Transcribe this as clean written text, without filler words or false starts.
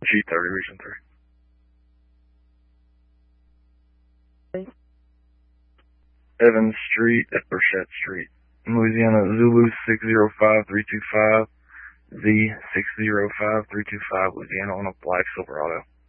G30, Region 3. Evans Street at Burchett Street, Louisiana, Zulu 605325, Z605325, Louisiana, on a black Silverado.